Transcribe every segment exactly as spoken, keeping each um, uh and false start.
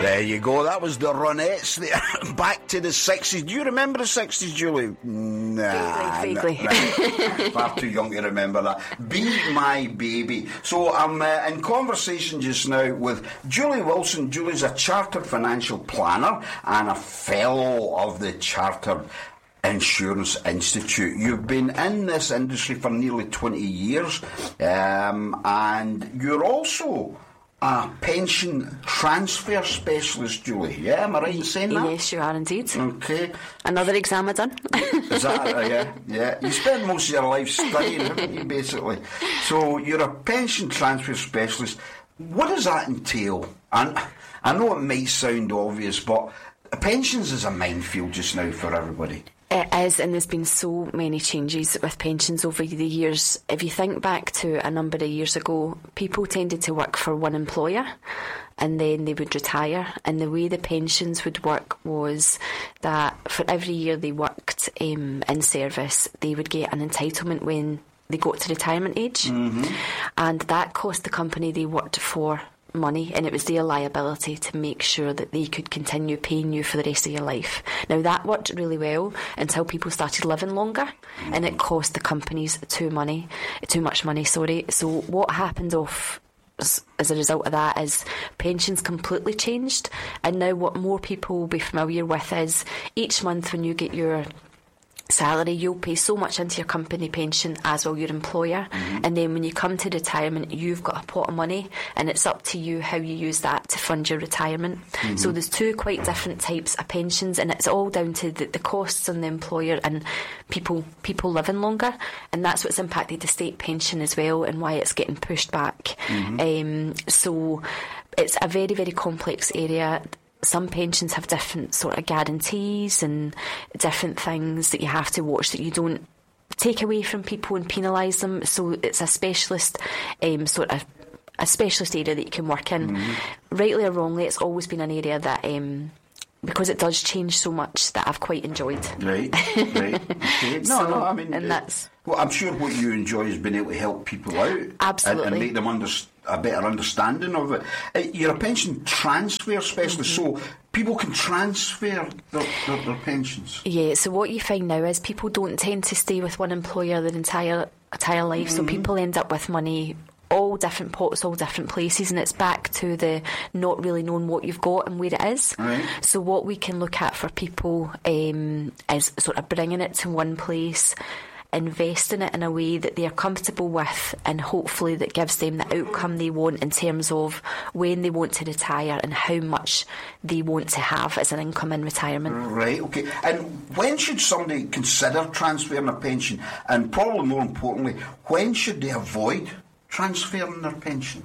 There you go. That was the Ronettes. The, back to the sixties. Do you remember the sixties, Julie? Nah, vaguely. vaguely. Nah, far too young to remember that. Be My Baby. So I'm uh, in conversation just now with Julie Wilson. Julie's a chartered financial planner and a fellow of the Chartered Insurance Institute. You've been in this industry for nearly twenty years, um, and you're also a pension transfer specialist, Julie. Yeah, am I right in saying that? Yes, you are indeed. Okay. Another exam I done. Is that uh, yeah? Yeah. You spend most of your life studying, haven't you, basically? So you're a pension transfer specialist. What does that entail? And I know it might sound obvious, but pensions is a minefield just now for everybody. It is, and there's been so many changes with pensions over the years. If you think back to a number of years ago, people tended to work for one employer and then they would retire. And the way the pensions would work was that for every year they worked um, in service, they would get an entitlement when they got to retirement age. Mm-hmm. And that cost the company they worked for money, and it was their liability to make sure that they could continue paying you for the rest of your life. Now that worked really well until people started living longer, mm-hmm. and it cost the companies too money, too much money. Sorry. So what happened off as, as a result of that is pensions completely changed, and now what more people will be familiar with is each month when you get your salary, you'll pay so much into your company pension, as will your employer, mm-hmm. and then when you come to retirement, you've got a pot of money, and it's up to you how you use that to fund your retirement. Mm-hmm. So there's two quite different types of pensions, and it's all down to the, the costs on the employer and people people living longer, and that's what's impacted the state pension as well, and why it's getting pushed back. Mm-hmm. Um, so it's a very, very complex area. Some pensions have different sort of guarantees and different things that you have to watch that you don't take away from people and penalise them. So it's a specialist um, sort of a specialist area that you can work in. Mm-hmm. Rightly or wrongly, it's always been an area that um, because it does change so much, that I've quite enjoyed. Right, right. Okay. No, so, no, I mean, and uh, that's. Well, I'm sure what you enjoy is being able to help people out. Absolutely. And, and make them understand. A better understanding of it. Uh, you're a pension transfer specialist, mm-hmm. so people can transfer their, their, their pensions. Yeah, so what you find now is people don't tend to stay with one employer their entire entire life, mm-hmm. so people end up with money all different pots, all different places, and it's back to the not really knowing what you've got and where it is. Right. So what we can look at for people um, is sort of bringing it to one place, invest in it in a way that they are comfortable with, and hopefully that gives them the outcome they want in terms of when they want to retire and how much they want to have as an income in retirement. Right, okay. And when should somebody consider transferring a pension? And probably more importantly, when should they avoid transferring their pension?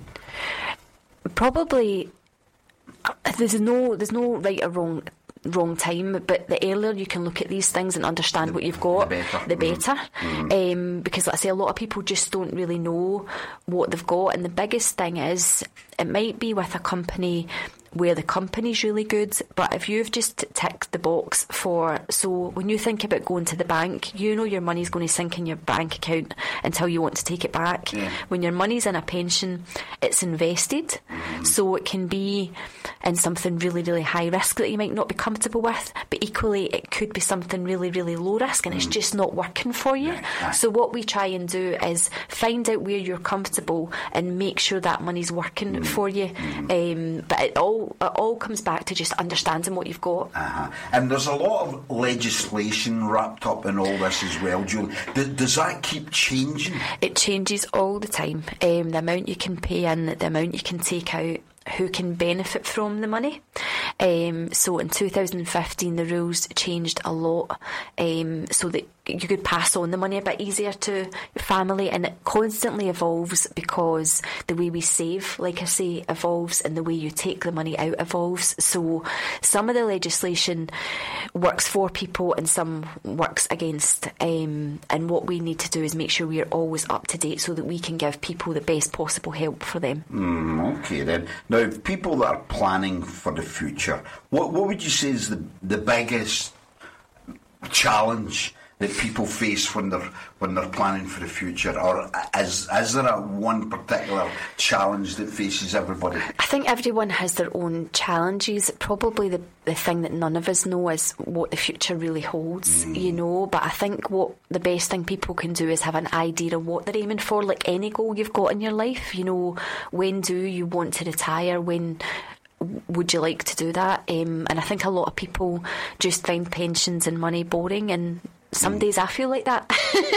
Probably there's no there's no right or wrong wrong time, but the earlier you can look at these things and understand the, what you've got, the better, the better. Mm-hmm. Um, because like I say, a lot of people just don't really know what they've got, and the biggest thing is it might be with a company where the company's really good, but if you've just ticked the box for, so when you think about going to the bank, you know your money's going to sink in your bank account until you want to take it back. Yeah. When your money's in a pension, it's invested, mm-hmm. so it can be in something really, really high risk that you might not be comfortable with, but equally it could be something really, really low risk, and mm. it's just not working for you. Right. So what we try and do is find out where you're comfortable and make sure that money's working mm. for you. Mm. Um, but it all It all comes back to just understanding what you've got. Uh-huh. And there's a lot of legislation wrapped up in all this as well, Julie. D- does that keep changing? It changes all the time. Um, the amount you can pay in, the amount you can take out, who can benefit from the money. Um, so in two thousand fifteen the rules changed a lot, um, so that you could pass on the money a bit easier to your family, and it constantly evolves because the way we save, like I say, evolves, and the way you take the money out evolves. So some of the legislation works for people and some works against, um, and what we need to do is make sure we are always up to date so that we can give people the best possible help for them. Mm, okay then. Now, people that are planning for the future, what what would you say is the the biggest challenge that people face when they're when they're planning for the future, or is is there a one particular challenge that faces everybody? I think everyone has their own challenges. Probably the the thing that none of us know is what the future really holds, mm. you know. But I think what the best thing people can do is have an idea of what they're aiming for, like any goal you've got in your life. You know, when do you want to retire? When would you like to do that? Um, and I think a lot of people just find pensions and money boring, and some days I feel like that.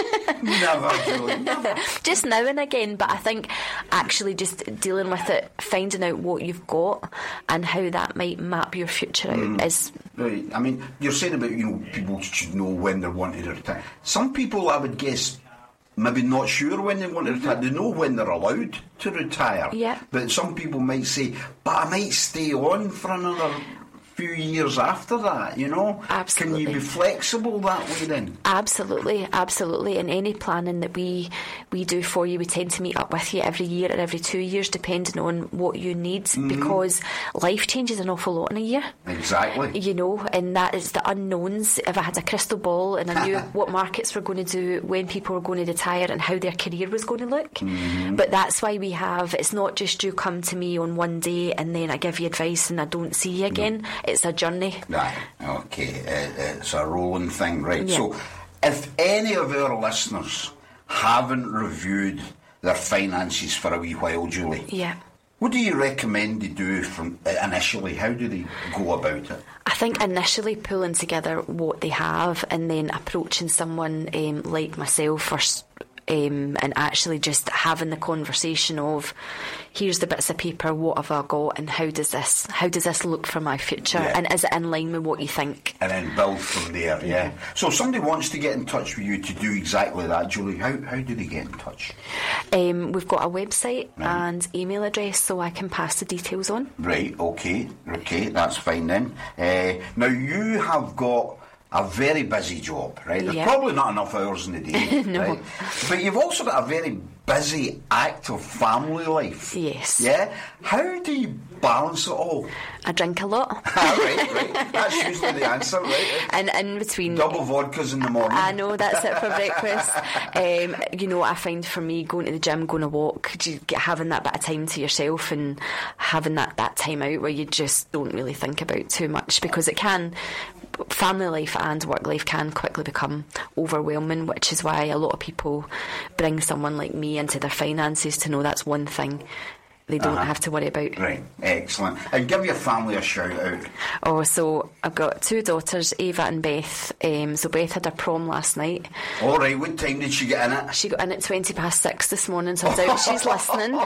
Never, Julie, never. Just now and again, but I think actually just dealing with it, finding out what you've got and how that might map your future out mm. is... Right. I mean, you're saying about, you know, people should know when they're wanting to retire. Some people, I would guess, maybe not sure when they want to retire. They know when they're allowed to retire. Yeah. But some people might say, but I might stay on for another few years after that, you know? Absolutely. Can you be flexible that way then? Absolutely, absolutely. And any planning that we we do for you, we tend to meet up with you every year or every two years, depending on what you need, mm-hmm. because life changes an awful lot in a year. Exactly. You know, and that is the unknowns. If I had a crystal ball and I knew what markets were going to do, when people were going to retire and how their career was going to look. Mm-hmm. But that's why we have, it's not just you come to me on one day and then I give you advice and I don't see you again. No. It's a journey. Right, okay. Uh, it's a rolling thing, right. Yeah. So, if any of our listeners haven't reviewed their finances for a wee while, Julie, yeah. what do you recommend they do from uh, initially? How do they go about it? I think initially pulling together what they have and then approaching someone um, like myself first, um, and actually just having the conversation of, here's the bits of paper, what have I got, and how does this how does this look for my future, yeah. and is it in line with what you think? And then build from there, yeah. yeah. So if somebody wants to get in touch with you to do exactly that, Julie, how, how do they get in touch? Um, we've got a website right. and email address, so I can pass the details on. Right, okay, okay, that's fine then. Uh, now you have got a very busy job, right? There's yeah. probably not enough hours in the day, no. right? But you've also got a very busy, active family life. Yes. Yeah? How do you balance it all? I drink a lot. right, right. That's usually the answer, right? And in between... Double vodkas in the morning. I know, that's it for breakfast. Um, you know, I find for me, going to the gym, going to walk, having that bit of time to yourself and having that, that time out where you just don't really think about too much, because it can... family life and work life can quickly become overwhelming, which is why a lot of people bring someone like me into their finances to know that's one thing they don't uh-huh. have to worry about. Right, excellent. And give your family a shout out. Oh, so I've got two daughters, Ava and Beth. Um, so Beth had her prom last night. All right, what time did she get in it? She got in at twenty past six this morning, so I doubt she's listening.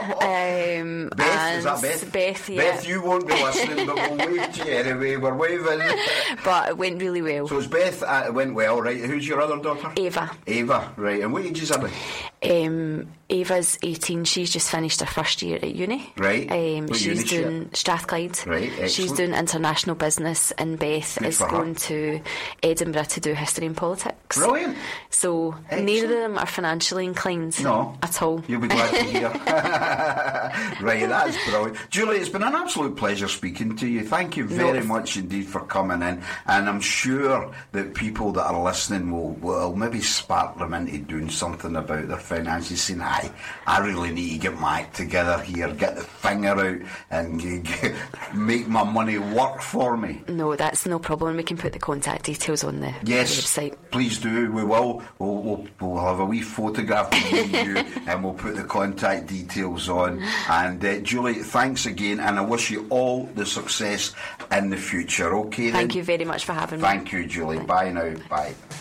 Um, Beth, is that Beth? Beth, yeah. Beth, you won't be listening, but we'll wave to you anyway. We're waving. But it went really well. So it's Beth, uh, it went well, right? Who's your other daughter? Ava. Ava, right. And what ages are they? Um, Ava's eighteen. She's just finished her first year at uni. Right. Um, she's doing Strathclyde. Right. Excellent. She's doing international business, and Beth Good is going to Edinburgh to do history and politics. Brilliant. So Excellent. Neither of them are financially inclined. No. At all. You'll be glad to hear. Right, that's brilliant. Julie, it's been an absolute pleasure speaking to you. Thank you very no. much indeed for coming in. And I'm sure that people that are listening will, will maybe spark them into doing something about their finances, saying, I, I really need to get my act together here, get the finger out and make my money work for me. No, that's no problem. We can put the contact details on the, yes, the website. Please do. We will. We'll, we'll, we'll have a wee photograph of you and we'll put the contact details on. And uh, Julie, thanks again, and I wish you all the success in the future. Okay, Thank then? you very much for having Thank me. you, Julie. Bye, Bye now. Bye.